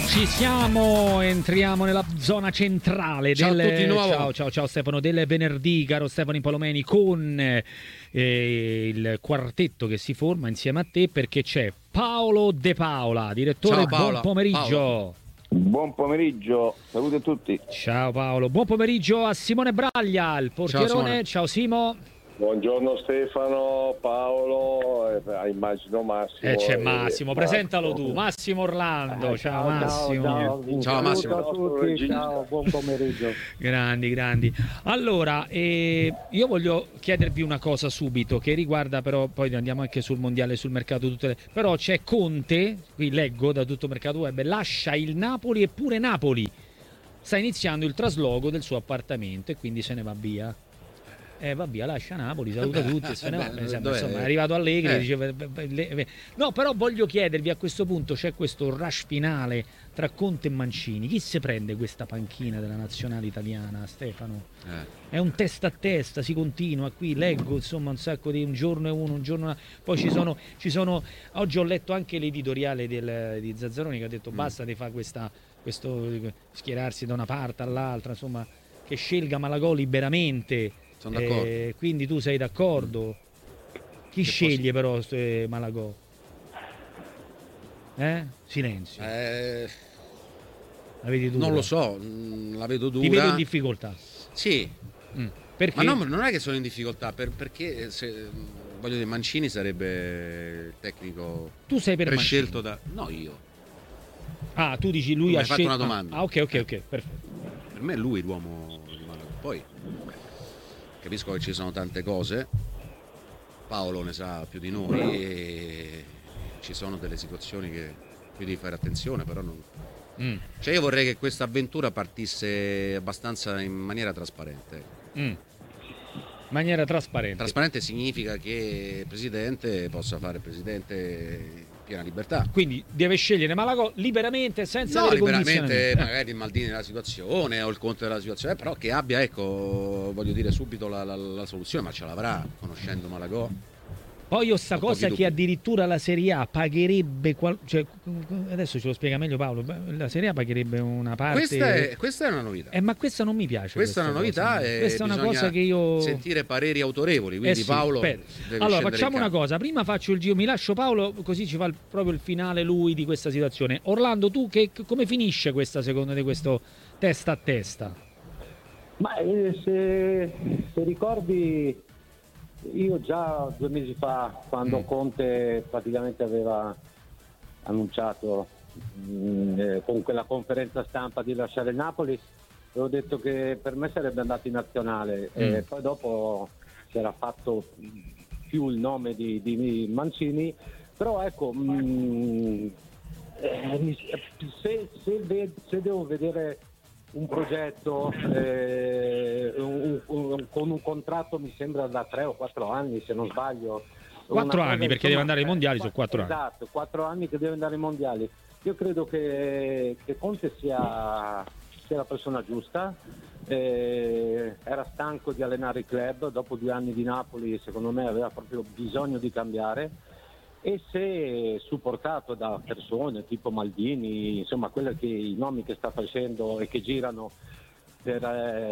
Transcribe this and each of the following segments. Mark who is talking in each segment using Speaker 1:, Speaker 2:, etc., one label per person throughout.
Speaker 1: Ci siamo, entriamo nella zona centrale
Speaker 2: ciao
Speaker 1: del...
Speaker 2: a tutti di nuovo.
Speaker 1: Ciao Stefano, del venerdì, caro Stefano Impalomeni, con il quartetto che si forma insieme a te, perché c'è Paolo De Paola, direttore.
Speaker 2: Ciao Paola.
Speaker 1: Buon pomeriggio.
Speaker 2: Paolo.
Speaker 3: Buon pomeriggio, saluti a tutti.
Speaker 1: Ciao Paolo, buon pomeriggio a Simone Braglia, il portierone. Ciao Simo.
Speaker 4: Buongiorno Stefano, Paolo, immagino Massimo.
Speaker 1: C'è Massimo, presentalo tu, Massimo Orlando. Ciao Massimo.
Speaker 2: Ciao Massimo.
Speaker 5: Ciao a tutti, ciao, buon pomeriggio.
Speaker 1: Grandi. Allora, io voglio chiedervi una cosa subito, che riguarda però, poi andiamo anche sul mondiale, sul mercato, però c'è Conte, qui leggo da tutto Mercato Web, lascia il Napoli, eppure Napoli sta iniziando il trasloco del suo appartamento e quindi se ne va via. Va via, lascia Napoli, saluta tutti, se ne va. Insomma, è arrivato Allegri, dice, no, però voglio chiedervi a questo punto, c'è questo rush finale tra Conte e Mancini, chi si prende questa panchina della nazionale italiana, Stefano? È un testa a testa, si continua, qui leggo insomma un sacco di un giorno e uno, un giorno poi ci sono oggi ho letto anche l'editoriale di Zazzaroni che ha detto basta di fare questo schierarsi da una parte all'altra, insomma, che scelga Malagò liberamente.
Speaker 2: Sono d'accordo.
Speaker 1: Quindi tu sei d'accordo? Chi
Speaker 2: che
Speaker 1: sceglie però Malagò? Silenzio. La vedi dura?
Speaker 2: Non lo so, la vedo dura.
Speaker 1: Ti vedo in difficoltà.
Speaker 2: Sì.
Speaker 1: Perché?
Speaker 2: Ma no, non è che sono in difficoltà, perché voglio dire, Mancini sarebbe il tecnico.
Speaker 1: Tu sei per
Speaker 2: prescelto
Speaker 1: Mancini?
Speaker 2: No, io.
Speaker 1: Ah, tu dici lui ha
Speaker 2: fatto una domanda.
Speaker 1: ok, perfetto.
Speaker 2: Per me è lui l'uomo di Malagò. Poi capisco che ci sono tante cose, Paolo ne sa più di noi e ci sono delle situazioni che qui devi fare attenzione, però non... Cioè io vorrei che questa avventura partisse abbastanza in maniera trasparente.
Speaker 1: Maniera trasparente.
Speaker 2: Trasparente significa che il presidente possa fare il presidente in piena libertà.
Speaker 1: Quindi deve scegliere Malagò liberamente, senza
Speaker 2: no,
Speaker 1: delle
Speaker 2: liberamente magari il Maldini della situazione o il Conte della situazione, però che abbia, ecco, voglio dire, subito la soluzione, ma ce l'avrà conoscendo Malagò.
Speaker 1: Poi io sta cosa che addirittura la Serie A pagherebbe, cioè, adesso ce lo spiega meglio Paolo, la Serie A pagherebbe una parte...
Speaker 2: Questa è una novità.
Speaker 1: Ma questa non mi piace.
Speaker 2: Questa è una novità e
Speaker 1: questa è una cosa che io...
Speaker 2: sentire pareri autorevoli, quindi
Speaker 1: sì,
Speaker 2: Paolo
Speaker 1: allora facciamo una cosa, prima faccio il giro, mi lascio Paolo così ci fa proprio il finale lui di questa situazione. Orlando, tu come finisce questa, secondo te, questo testa a testa?
Speaker 5: Ma se ricordi, io già 2 mesi fa, quando Conte praticamente aveva annunciato con quella conferenza stampa di lasciare il Napoli, avevo detto che per me sarebbe andato in nazionale, poi dopo si era fatto più il nome di Mancini, però ecco, se devo vedere un progetto con un contratto, mi sembra da 3 o 4 anni, se non sbaglio.
Speaker 1: 4 anni, perché deve andare ai mondiali, sono 4 anni.
Speaker 5: Esatto, 4 anni che deve andare ai mondiali. Io credo che Conte sia la persona giusta. Era stanco di allenare il club, dopo 2 anni di Napoli secondo me aveva proprio bisogno di cambiare, e se supportato da persone tipo Maldini, insomma i nomi che sta facendo e che girano per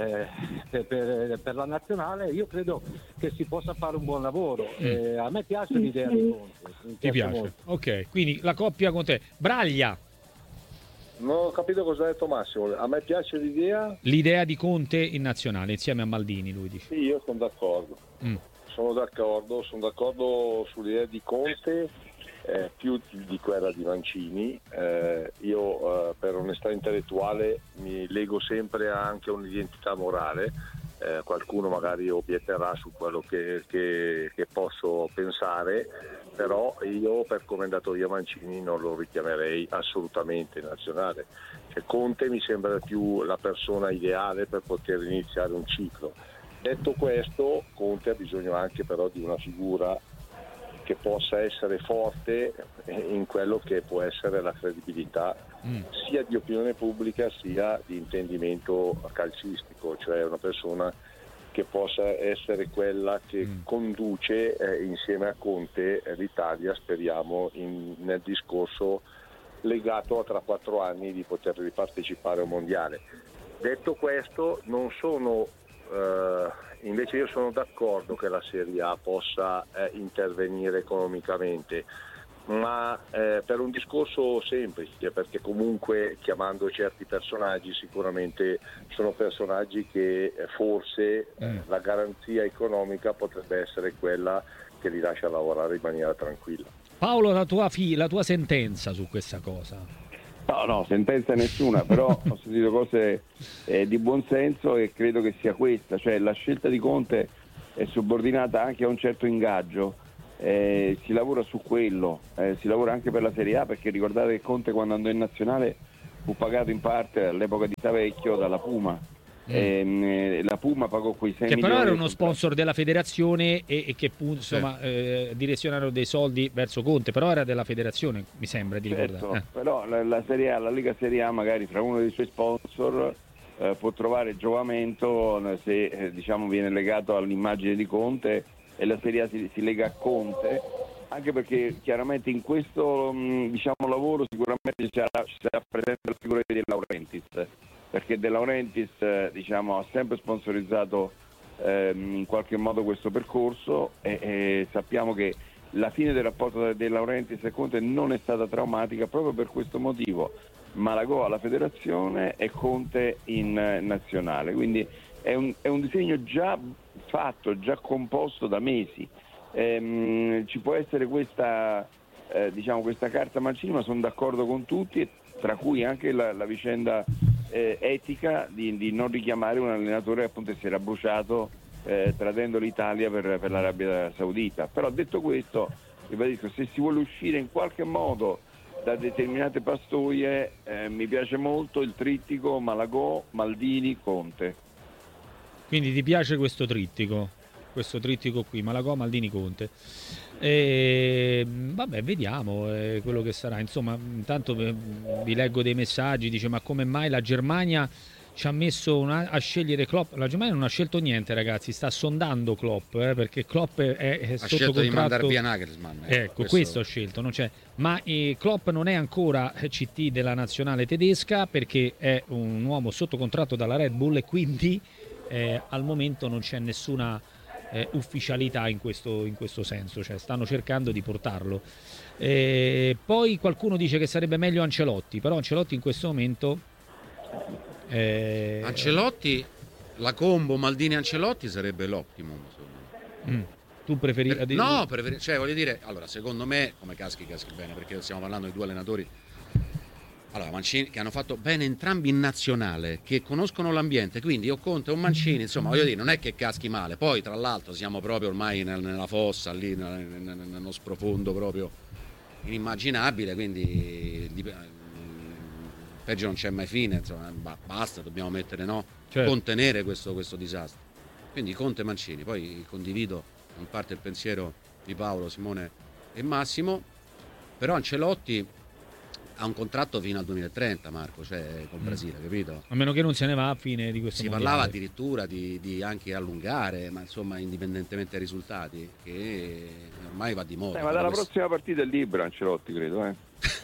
Speaker 5: la nazionale, io credo che si possa fare un buon lavoro. A me piace l'idea di Conte.
Speaker 1: Ti piace? Molto. Ok, quindi la coppia con te. Braglia.
Speaker 4: Non ho capito cosa ha detto Massimo. A me piace
Speaker 1: l'idea di Conte in nazionale insieme a Maldini, lui dice.
Speaker 4: Sì, io sono d'accordo. Sono d'accordo sull'idea di Conte, più di quella di Mancini. Io per onestà intellettuale mi lego sempre anche a un'identità morale. Qualcuno magari obietterà su quello che posso pensare, però io, per come è andato via Mancini, non lo richiamerei assolutamente in nazionale. Conte mi sembra più la persona ideale per poter iniziare un ciclo. Detto questo, Conte ha bisogno anche però di una figura che possa essere forte in quello che può essere la credibilità sia di opinione pubblica sia di intendimento calcistico, cioè una persona che possa essere quella che conduce insieme a Conte l'Italia, speriamo, nel discorso legato a tra 4 anni di poter ripartecipare a un mondiale. Detto questo, non sono invece io sono d'accordo che la Serie A possa intervenire economicamente, ma per un discorso semplice, perché comunque chiamando certi personaggi sicuramente sono personaggi che forse la garanzia economica potrebbe essere quella che li lascia lavorare in maniera tranquilla.
Speaker 1: Paolo, la tua sentenza su questa cosa?
Speaker 3: No, sentenza nessuna, però ho sentito cose di buon senso e credo che sia questa, cioè la scelta di Conte è subordinata anche a un certo ingaggio, si lavora su quello, si lavora anche per la Serie A, perché ricordate che Conte quando andò in nazionale fu pagato in parte all'epoca di Savecchio dalla Puma. La Puma pagò quei 6
Speaker 1: che
Speaker 3: milioni.
Speaker 1: però era uno sponsor della federazione e che insomma direzionano dei soldi verso Conte, però era della federazione, mi sembra di ricordare.
Speaker 3: Però la Serie A, la Lega Serie A magari fra uno dei suoi sponsor può trovare giovamento se diciamo viene legato all'immagine di Conte e la Serie A si lega a Conte, anche perché chiaramente in questo diciamo lavoro sicuramente ci sarà presente la figura di De Laurentiis, perché De Laurentiis diciamo, ha sempre sponsorizzato in qualche modo questo percorso e sappiamo che la fine del rapporto tra De Laurentiis e Conte non è stata traumatica proprio per questo motivo. Malagò alla federazione e Conte in nazionale, quindi è un disegno già fatto, già composto da mesi. Ci può essere questa diciamo questa carta Mancini, ma sono d'accordo con tutti, tra cui anche la vicenda etica di non richiamare un allenatore che appunto si era bruciato tradendo l'Italia per l'Arabia Saudita. Però detto questo, ribadisco, se si vuole uscire in qualche modo da determinate pastoie, mi piace molto il trittico Malagò, Maldini, Conte.
Speaker 1: Quindi ti piace questo trittico qui, Malagò, Maldini, Conte. Vabbè, vediamo quello che sarà. Insomma, intanto vi leggo dei messaggi, dice: ma come mai la Germania ci ha messo a scegliere Klopp? La Germania non ha scelto niente, ragazzi, sta sondando Klopp, perché Klopp è
Speaker 2: ha
Speaker 1: sotto
Speaker 2: scelto
Speaker 1: contratto
Speaker 2: di mandare via Nagelsmann.
Speaker 1: Ecco, questo ha scelto, non c'è. Ma Klopp non è ancora CT della nazionale tedesca, perché è un uomo sotto contratto dalla Red Bull e quindi al momento non c'è nessuna ufficialità in questo senso, cioè stanno cercando di portarlo. Poi qualcuno dice che sarebbe meglio Ancelotti, però Ancelotti in questo momento
Speaker 2: Ancelotti, la combo Maldini-Ancelotti sarebbe l'optimum, insomma.
Speaker 1: Tu preferi
Speaker 2: no, cioè voglio dire, allora secondo me come caschi bene, perché stiamo parlando di due allenatori, allora Mancini, che hanno fatto bene entrambi in nazionale, che conoscono l'ambiente, quindi o Conte o Mancini, insomma voglio dire, non è che caschi male. Poi tra l'altro siamo proprio ormai nella fossa, lì nello sprofondo proprio inimmaginabile, quindi peggio non c'è mai fine, insomma, basta, dobbiamo mettere
Speaker 1: certo,
Speaker 2: contenere questo disastro. Quindi Conte e Mancini. Poi condivido in parte il pensiero di Paolo, Simone e Massimo, però Ancelotti ha un contratto fino al 2030, Marco, cioè col Brasile, capito?
Speaker 1: A meno che non se ne va a fine di questo mondiale.
Speaker 2: Parlava addirittura di anche allungare, ma insomma indipendentemente dai risultati, che ormai va di moda.
Speaker 3: Ma dalla prossima partita è libero Ancelotti, credo,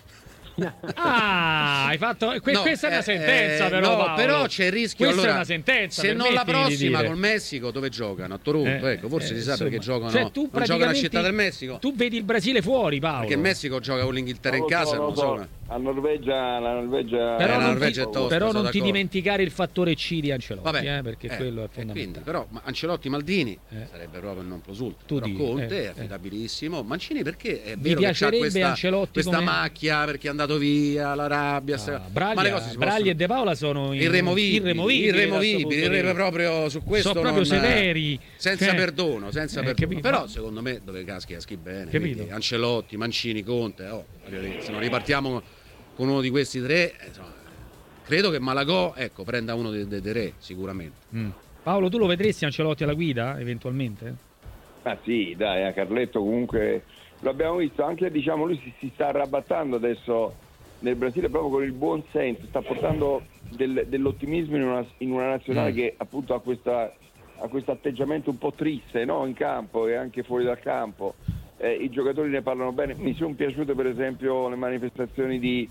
Speaker 1: hai fatto questa è una sentenza, però
Speaker 2: no, però c'è il rischio.
Speaker 1: Questa
Speaker 2: allora,
Speaker 1: è una sentenza,
Speaker 2: se non la prossima
Speaker 1: dire.
Speaker 2: Col Messico, dove giocano? A Toronto, ecco, forse si sa perché giocano.
Speaker 1: Cioè, tu
Speaker 2: non gioca la città del Messico.
Speaker 1: Tu vedi il Brasile fuori, Paolo.
Speaker 2: Perché il Messico gioca con l'Inghilterra in casa, non so.
Speaker 3: La Norvegia
Speaker 1: però
Speaker 2: è tosta,
Speaker 1: però non ti
Speaker 2: d'accordo.
Speaker 1: dimenticare il fattore C di Ancelotti.
Speaker 2: Vabbè,
Speaker 1: perché quello è fondamentale.
Speaker 2: Quindi, però Ancelotti Maldini sarebbe proprio il non plus ultra. Però Conte è affidabilissimo. Mancini perché è vero che c'ha questa macchia, perché è andato via l'Arabia.
Speaker 1: Braglia,
Speaker 2: ma le cose
Speaker 1: Braglia e De Paola sono
Speaker 2: irremovibili proprio su questo.
Speaker 1: Sono proprio severi.
Speaker 2: Senza perdono.
Speaker 1: Capito?
Speaker 2: Però secondo me dove caschi bene. Ancelotti, Mancini, Conte. Se non ripartiamo con uno di questi tre, insomma, credo che Malagò prenda uno dei tre sicuramente.
Speaker 1: Paolo, tu lo vedresti Ancelotti alla guida eventualmente?
Speaker 3: Ah sì, dai, a Carletto comunque lo abbiamo visto, anche diciamo lui si sta arrabattando adesso nel Brasile proprio con il buon senso, sta portando dell'ottimismo in una nazionale che appunto ha questo atteggiamento un po' triste, no? In campo e anche fuori dal campo. I giocatori ne parlano bene. Mi sono piaciute per esempio le manifestazioni di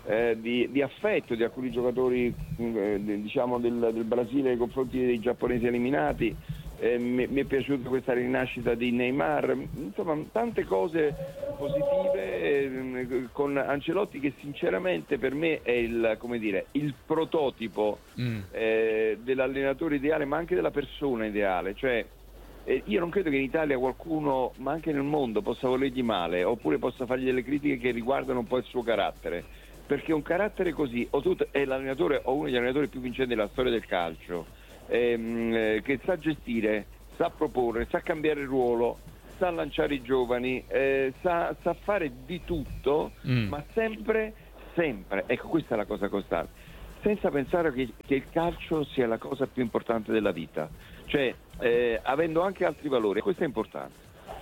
Speaker 3: di affetto di alcuni giocatori diciamo del Brasile nei confronti dei giapponesi eliminati. Mi è piaciuta questa rinascita di Neymar, insomma tante cose positive con Ancelotti, che sinceramente per me è il prototipo dell'allenatore ideale, ma anche della persona ideale. Cioè io non credo che in Italia qualcuno, ma anche nel mondo, possa volergli male oppure possa fargli delle critiche che riguardano un po' il suo carattere, perché un carattere così è l'allenatore o uno degli allenatori più vincenti della storia del calcio, che sa gestire, sa proporre, sa cambiare ruolo, sa lanciare i giovani, sa fare di tutto, ma sempre, ecco, questa è la cosa costante, senza pensare che il calcio sia la cosa più importante della vita, cioè avendo anche altri valori. Questo è importante.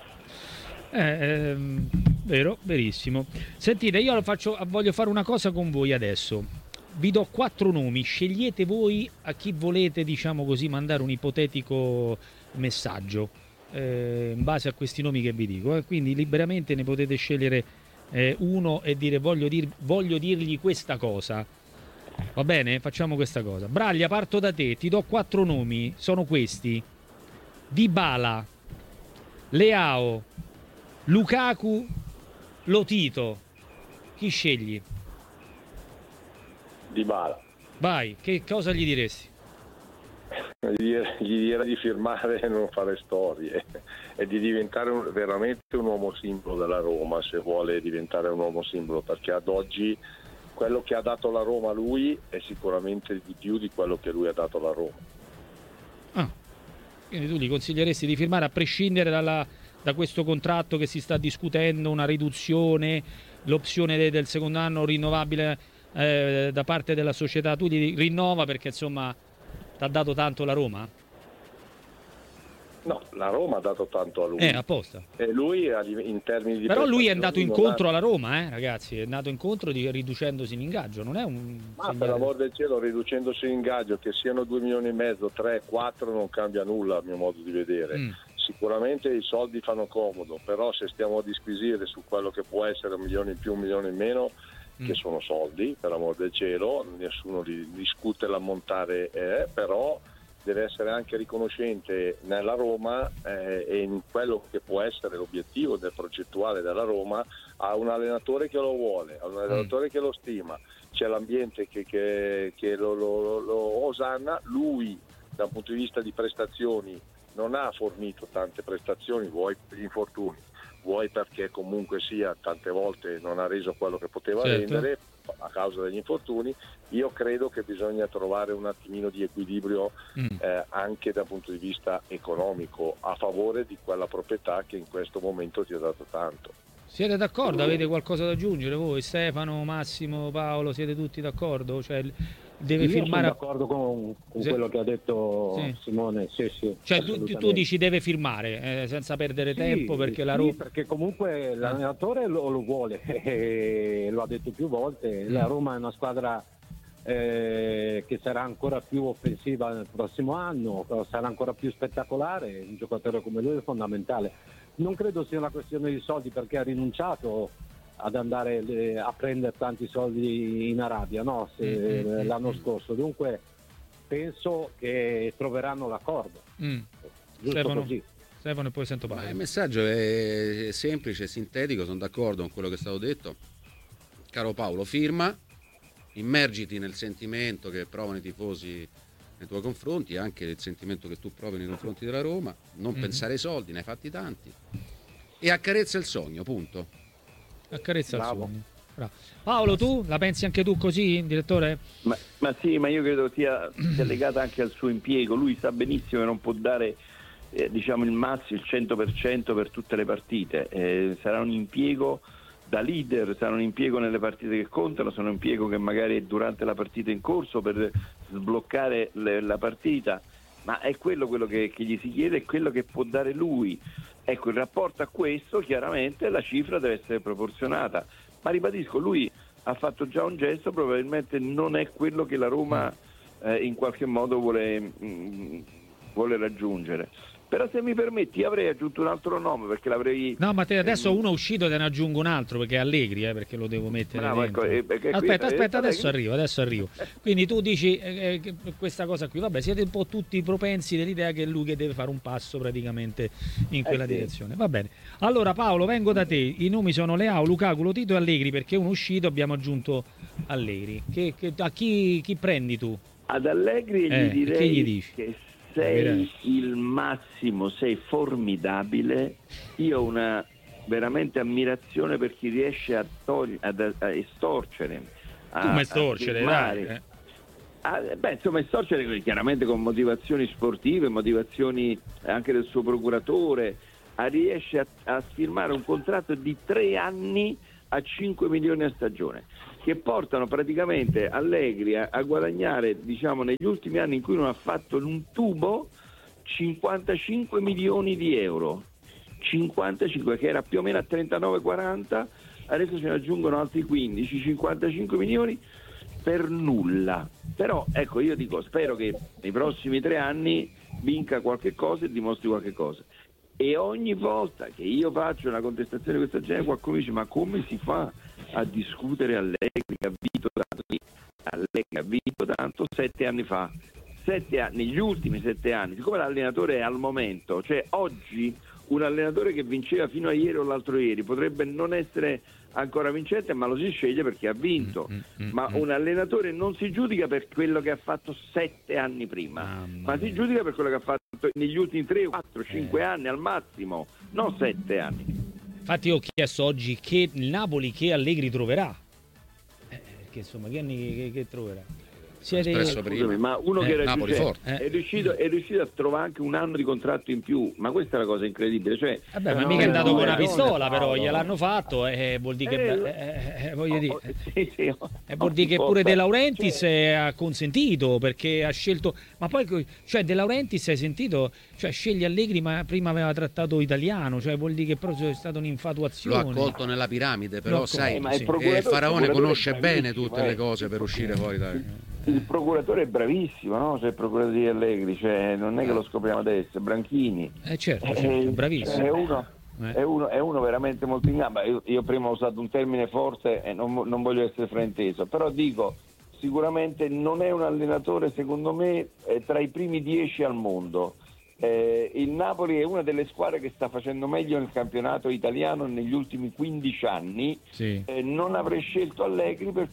Speaker 1: Vero, verissimo. Sentite, io voglio fare una cosa con voi adesso. Vi do 4 nomi, scegliete voi a chi volete, diciamo così, mandare un ipotetico messaggio in base a questi nomi che vi dico. Quindi liberamente ne potete scegliere uno e dire voglio dirgli questa cosa. Va bene? Facciamo questa cosa. Braglia, parto da te, ti do 4 nomi, sono questi: Dybala, Leao, Lukaku, Lotito. Chi scegli?
Speaker 4: Dybala.
Speaker 1: Vai, che cosa gli diresti?
Speaker 4: Gli direi di firmare e non fare storie e di diventare veramente un uomo simbolo della Roma, se vuole diventare un uomo simbolo, perché ad oggi quello che ha dato la Roma a lui è sicuramente di più di quello che lui ha dato alla Roma.
Speaker 1: Quindi tu gli consiglieresti di firmare a prescindere da questo contratto che si sta discutendo, una riduzione, l'opzione del secondo anno rinnovabile da parte della società? Tu gli rinnova perché insomma ti ha dato tanto la Roma?
Speaker 4: No, la Roma ha dato tanto a lui.
Speaker 1: Apposta.
Speaker 4: E lui in termini di
Speaker 1: però lui è andato incontro alla Roma, ragazzi, è andato incontro riducendosi in ingaggio, non è un
Speaker 4: segnale... per l'amor del cielo, riducendosi in ingaggio, che siano 2,5 milioni, 3, 4 non cambia nulla a mio modo di vedere. Sicuramente i soldi fanno comodo, però se stiamo a disquisire su quello che può essere 1 milione in più, 1 milione in meno, che sono soldi, per l'amor del cielo, nessuno discute l'ammontare, però deve essere anche riconoscente nella Roma e in quello che può essere l'obiettivo del progettuale della Roma, a un allenatore che lo vuole, a un allenatore che lo stima, c'è l'ambiente che lo osanna. Lui dal punto di vista di prestazioni non ha fornito tante prestazioni, vuoi per gli infortuni, vuoi perché comunque sia tante volte non ha reso quello che poteva rendere a causa degli infortuni. Io credo che bisogna trovare un attimino di equilibrio anche dal punto di vista economico a favore di quella proprietà che in questo momento ti ha dato tanto.
Speaker 1: Siete d'accordo? Avete qualcosa da aggiungere voi? Stefano, Massimo, Paolo, siete tutti d'accordo? Cioè, deve firmare...
Speaker 5: Sono d'accordo con quello che ha detto Simone. Sì,
Speaker 1: cioè tu dici deve firmare senza perdere tempo, perché la Roma...
Speaker 5: perché comunque l'allenatore lo vuole e lo ha detto più volte. La Roma è una squadra che sarà ancora più offensiva nel prossimo anno, sarà ancora più spettacolare. Un giocatore come lui è fondamentale. Non credo sia una questione di soldi, perché ha rinunciato ad andare a prendere tanti soldi in Arabia, no? L'anno scorso. Dunque penso che troveranno l'accordo.
Speaker 1: Stefano, e poi sento Paolo.
Speaker 2: Il messaggio è semplice, sintetico, sono d'accordo con quello che è stato detto. Caro Paolo, firma, immergiti nel sentimento che provano i tifosi nei tuoi confronti, anche il sentimento che tu provi nei confronti della Roma, non pensare ai soldi, ne hai fatti tanti, e accarezza il sogno, punto.
Speaker 1: Accarezza il sogno. Bravo. Paolo, tu la pensi anche tu così, direttore?
Speaker 3: Ma sì, ma io credo sia legata anche al suo impiego. Lui sa benissimo che non può dare diciamo il massimo, il 100% per tutte le partite. Sarà un impiego da leader, sarà un impiego nelle partite che contano, sarà un impiego che magari è durante la partita in corso per sbloccare la partita, ma è quello che gli si chiede, è quello che può dare lui. Ecco, in rapporto a questo chiaramente la cifra deve essere proporzionata, ma ribadisco, lui ha fatto già un gesto, probabilmente non è quello che la Roma in qualche modo vuole raggiungere, Però se mi permetti avrei aggiunto un altro nome perché l'avrei...
Speaker 1: No, ma te adesso uno uscito te ne aggiungo un altro perché è Allegri, perché lo devo mettere
Speaker 3: Bravo,
Speaker 1: dentro.
Speaker 3: ecco,
Speaker 1: Aspetta, adesso arrivo. Quindi tu dici che questa cosa qui, vabbè, siete un po' tutti propensi dell'idea che è lui che deve fare un passo praticamente in quella direzione. Va bene. Allora Paolo, vengo da te. I nomi sono Leao, Lukaku, Lotito e Allegri, perché uno uscito abbiamo aggiunto Allegri. A chi prendi tu?
Speaker 3: Ad Allegri gli direi
Speaker 1: che gli dici?
Speaker 3: che sei il massimo, sei formidabile. Io ho una veramente ammirazione per chi riesce a estorcere.
Speaker 1: Come estorcere, dai.
Speaker 3: Insomma, estorcere chiaramente con motivazioni sportive, motivazioni anche del suo procuratore. Riesce a firmare un contratto di 3 anni a 5 milioni a stagione, che portano praticamente Allegri a guadagnare, diciamo, negli ultimi anni in cui non ha fatto un tubo, 55 milioni di euro. 55, che era più o meno a 39-40, adesso ce ne aggiungono altri 15, 55 milioni per nulla. Però ecco, io dico, spero che nei prossimi 3 anni vinca qualche cosa e dimostri qualche cosa. E ogni volta che io faccio una contestazione di questo genere qualcuno dice: ma come si fa a discutere Allegri che ha vinto tanto? Allegri ha vinto tanto 7 anni fa, 7 anni, negli ultimi 7 anni, siccome l'allenatore è al momento, cioè oggi un allenatore che vinceva fino a ieri o l'altro ieri potrebbe non essere ancora vincente, ma lo si sceglie perché ha vinto. Ma un allenatore non si giudica per quello che ha fatto 7 anni prima, ma si giudica per quello che ha fatto negli ultimi 3, 4, 5 anni al massimo, non 7 anni.
Speaker 1: Infatti io ho chiesto oggi che il Napoli che Allegri troverà, perché insomma che troverà?
Speaker 3: Scusami, ma uno che era
Speaker 2: Napoli forte.
Speaker 3: è riuscito a trovare anche un anno di contratto in più, ma questa è la cosa incredibile, cioè,
Speaker 1: vabbè, ma mica è andato con una pistola, però gliel'hanno fatto e vuol dire che voglio dire, vuol dire che pure De Laurentiis ha consentito, perché ha scelto, ma poi cioè De Laurentiis, hai sentito, cioè sceglie Allegri ma prima aveva trattato italiano, cioè vuol dire che proprio è stata un'infatuazione.
Speaker 2: Lo ha colto nella piramide, però sai,
Speaker 3: il
Speaker 2: Faraone conosce bene tutte le cose per uscire fuori dai.
Speaker 3: Il procuratore è bravissimo, no? Cioè il procuratore di Allegri, cioè non è che lo scopriamo adesso, Branchini.
Speaker 1: Certo, bravissimo.
Speaker 3: È uno veramente molto in gamba. Io prima ho usato un termine forte e non voglio essere frainteso, però dico, sicuramente non è un allenatore, secondo me, tra i primi 10 al mondo. Il Napoli è una delle squadre che sta facendo meglio nel campionato italiano negli ultimi 15 anni.
Speaker 1: Sì.
Speaker 3: Non avrei scelto Allegri per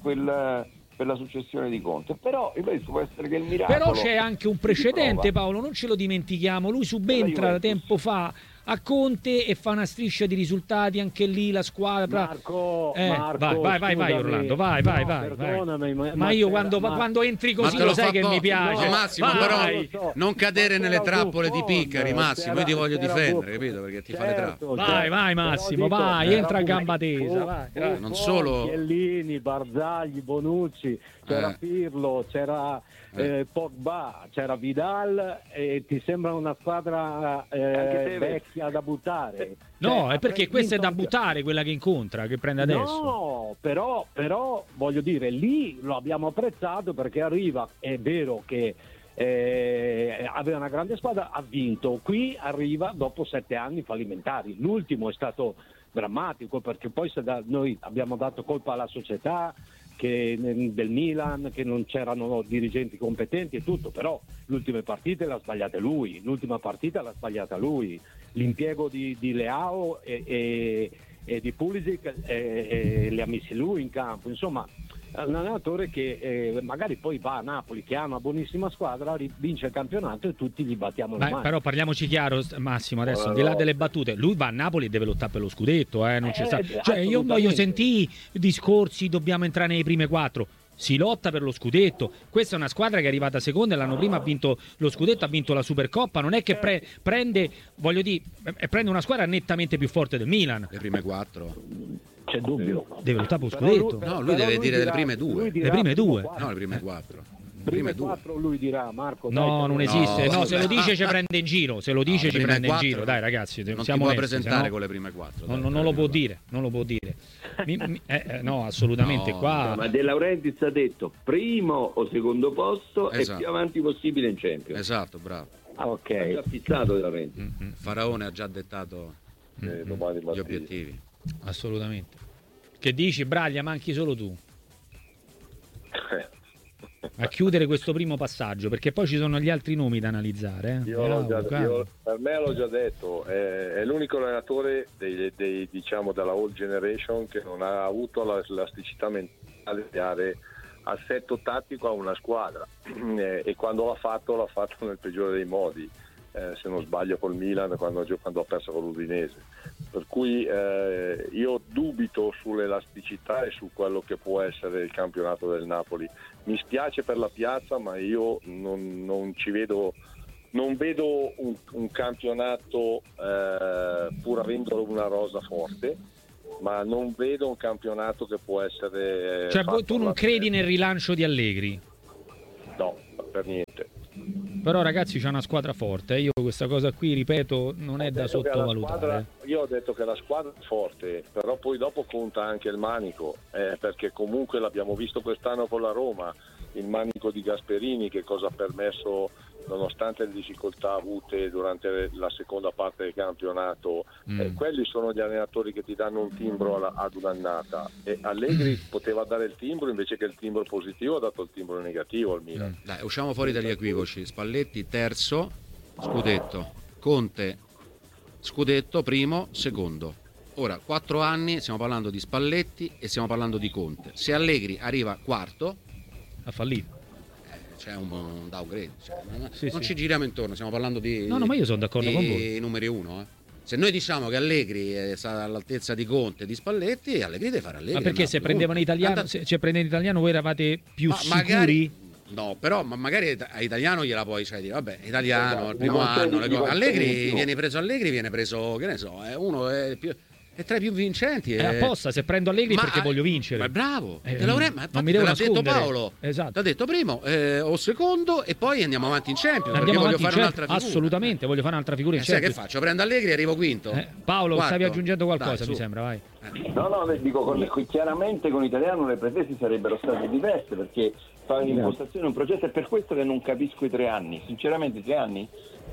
Speaker 3: la successione di Conte, però può essere che il miracolo.
Speaker 1: Però c'è anche un precedente, Paolo, non ce lo dimentichiamo, lui subentra tempo fa a Conte e fa una striscia di risultati, anche lì la squadra.
Speaker 5: Marco,
Speaker 1: vai Orlando, vai.
Speaker 5: Perdonami,
Speaker 1: ma io quando entri così lo sai che mi piace.
Speaker 2: No, Massimo, però non cadere nelle trappole di Piccari, Massimo, io ti voglio difendere, capito? Perché ti fa le trappole.
Speaker 1: Vai Massimo, vai, entra a gamba tesa, vai.
Speaker 2: Non solo
Speaker 5: Chiellini, Barzagli, Bonucci, c'era Pirlo, c'era Pogba, c'era Vidal, e ti sembra una squadra vecchia da buttare?
Speaker 1: No,
Speaker 5: cioè,
Speaker 1: è perché questa è da buttare, quella che incontra, che prende adesso.
Speaker 5: No, però voglio dire, lì lo abbiamo apprezzato perché arriva, è vero che aveva una grande squadra, ha vinto, qui arriva dopo 7 anni fallimentari, l'ultimo è stato drammatico perché poi noi abbiamo dato colpa alla società del Milan, che non c'erano dirigenti competenti e tutto, però le ultime partite l'ha sbagliata lui, l'impiego di Leao e di Pulisic li ha messi lui in campo, insomma un allenatore che magari poi va a Napoli, che ha una buonissima squadra, vince il campionato e tutti gli battiamo le mani.
Speaker 1: Però parliamoci chiaro, Massimo, adesso al di là delle battute, lui va a Napoli e deve lottare per lo scudetto, non c'è cioè io voglio sentire discorsi, dobbiamo entrare nei prime 4. Si lotta per lo scudetto. Questa è una squadra che è arrivata seconda e l'anno prima ha vinto lo scudetto, ha vinto la Supercoppa. Non è che prende una squadra nettamente più forte del Milan.
Speaker 2: Le prime 4.
Speaker 5: C'è dubbio.
Speaker 1: Deve lottare per lo scudetto.
Speaker 2: No, lui deve dire delle prime 2.
Speaker 1: Le prime 2.
Speaker 2: No, le prime 4.
Speaker 5: Prime 4 lui dirà, Marco.
Speaker 1: No, non esiste. No, se lo dice ci prende in giro. Se lo dice ci prende in giro. Dai, ragazzi,
Speaker 2: non
Speaker 1: siamo
Speaker 2: ti puoi presentare con le prime 4.
Speaker 1: Non lo può dire. No, assolutamente.
Speaker 2: No,
Speaker 1: qua.
Speaker 3: Ma De Laurentiis ha detto primo o secondo posto e più avanti possibile in Champions.
Speaker 2: Esatto, bravo.
Speaker 5: Ah, ok.
Speaker 3: È già fissato De Laurentiis.
Speaker 2: Faraone ha già dettato
Speaker 4: domani
Speaker 2: gli
Speaker 4: mattina.
Speaker 2: obiettivi.
Speaker 1: Assolutamente. Che dici, Braglia, manchi solo tu a chiudere questo primo passaggio, perché poi ci sono gli altri nomi da analizzare.
Speaker 4: Per me l'ho già detto, è l'unico allenatore diciamo della old generation che non ha avuto l'elasticità mentale di dare assetto tattico a una squadra e quando l'ha fatto nel peggiore dei modi, se non sbaglio col Milan quando ha perso con l'Udinese, per cui io dubito sull'elasticità e su quello che può essere il campionato del Napoli. Mi spiace per la piazza, ma io non vedo un campionato, pur avendo una rosa forte, ma non vedo un campionato che può essere...
Speaker 1: Cioè tu non credi nel rilancio di Allegri?
Speaker 4: No, per niente.
Speaker 1: Però ragazzi c'è una squadra forte, io questa cosa qui, ripeto, non è da sottovalutare.
Speaker 4: Io ho detto che la squadra è forte, però poi dopo conta anche il manico, perché comunque l'abbiamo visto quest'anno con la Roma, il manico di Gasperini che cosa ha permesso, nonostante le difficoltà avute durante la seconda parte del campionato. Quelli sono gli allenatori che ti danno un timbro ad un'annata, e Allegri poteva dare il timbro, invece che il timbro positivo ha dato il timbro negativo al Milan.
Speaker 2: Dai, usciamo fuori dagli equivoci. Spalletti terzo, scudetto. Conte scudetto primo, secondo. Ora 4 anni stiamo parlando di Spalletti e stiamo parlando di Conte. Se Allegri arriva quarto,
Speaker 1: Ha fallito.
Speaker 2: c'è un downgrade, non
Speaker 1: Sì.
Speaker 2: ci giriamo intorno, stiamo parlando di
Speaker 1: No, ma io sono d'accordo con voi.
Speaker 2: numeri uno. Se noi diciamo che Allegri è stato all'altezza di Conte e di Spalletti, Allegri deve fare Allegri.
Speaker 1: Ma perché se prendevano italiano, prendendo italiano voi eravate più sicuri?
Speaker 2: Magari, no, però magari a italiano gliela puoi dire, vabbè, italiano, il primo anno, le cose. Allegri viene preso, che ne so, uno è tra i più vincenti.
Speaker 1: È apposta, se prendo Allegri perché voglio vincere.
Speaker 2: Ma è bravo,
Speaker 1: non mi devo
Speaker 2: l'ha detto
Speaker 1: nascondere.
Speaker 2: Paolo.
Speaker 1: Esatto.
Speaker 2: T'ha detto primo o secondo e poi andiamo avanti in Champions.
Speaker 1: Andiamo
Speaker 2: perché
Speaker 1: avanti,
Speaker 2: voglio fare un'altra figura.
Speaker 1: assolutamente, voglio fare un'altra figura in
Speaker 2: Sai che
Speaker 1: Champions.
Speaker 2: faccio? Prendo Allegri e arrivo quinto.
Speaker 1: Paolo,
Speaker 2: Quarto.
Speaker 1: stavi aggiungendo qualcosa,
Speaker 2: Dai,
Speaker 1: mi
Speaker 2: su.
Speaker 1: sembra, vai.
Speaker 3: No, dico chiaramente con l'italiano le pretese sarebbero state diverse, perché fa un'impostazione, un progetto, è per questo che non capisco i 3 anni. Sinceramente i 3 anni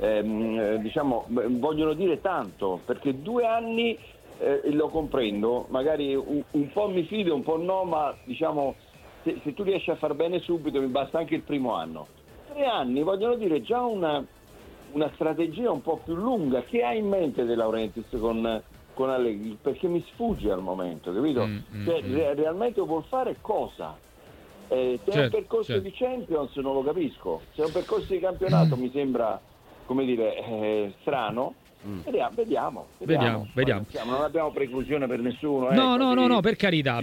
Speaker 3: vogliono dire tanto, perché 2 anni lo comprendo, magari un po' mi fido, un po' no, ma diciamo se tu riesci a far bene subito mi basta anche il primo anno. 3 anni vogliono dire già una strategia un po' più lunga. Che ha in mente De Laurentiis con Allegri? Perché mi sfugge al momento, capito? Realmente vuol fare cosa? Se è un percorso di Champions non lo capisco, se è un percorso di campionato mi sembra, come dire, strano. Vediamo. Non abbiamo preclusione per nessuno.
Speaker 1: No, per carità,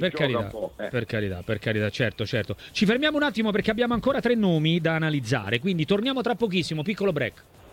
Speaker 1: certo. Ci fermiamo un attimo perché abbiamo ancora 3 nomi da analizzare, quindi torniamo tra pochissimo, piccolo break.